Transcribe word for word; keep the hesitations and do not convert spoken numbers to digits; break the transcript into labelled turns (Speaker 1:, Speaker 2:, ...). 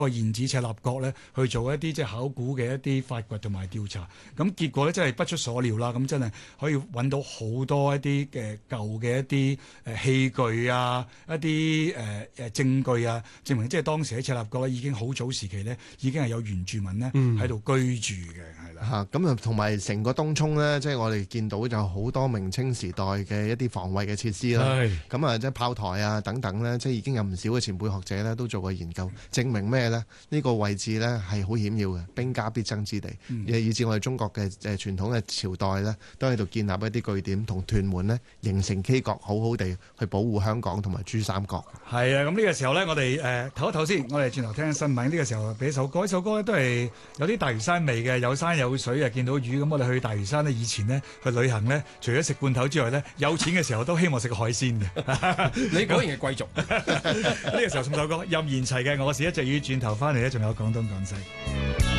Speaker 1: 個現址赤鱲角咧去做一啲即係考古嘅一啲發掘同埋調查，咁結果咧真係不出所料啦！咁真係可以揾到好多一啲嘅舊嘅一啲誒器具啊，一啲誒誒證據啊，證明即係當時喺赤鱲角咧已經好早時期咧已經係有原住民咧喺度居住嘅，係啦
Speaker 2: 嚇。咁啊，同埋成個東涌咧，即係我哋見到就好多明清時代嘅一啲防衛嘅設施啦。咁啊，即係炮台啊等等咧，即係已經有唔少嘅前輩學者咧都做過研究，證明咩咧？呢個位置咧係好險要嘅，兵家必爭之地。
Speaker 1: 嗯、
Speaker 2: 以至我哋中國嘅誒傳統嘅朝代咧，都喺度建立一啲據點同屯門咧，形成犄角，好好地去保護香港同埋珠三角。
Speaker 1: 係啊，咁呢個時候咧，我哋誒唞一唞先，我哋轉頭聽新聞。呢、這個時候俾首歌，呢首歌咧都係有啲大嶼山味嘅，有山有水啊，見到魚。咁我哋去大嶼山呢，以前呢，去旅行呢，除咗食罐頭之外呢，有錢嘅時候都希望食海鮮嘅。
Speaker 3: 你果然係貴族。
Speaker 1: 呢個時候送首歌，任賢齊嘅《我是一隻魚》，轉頭翻嚟咧，仲有廣東廣西。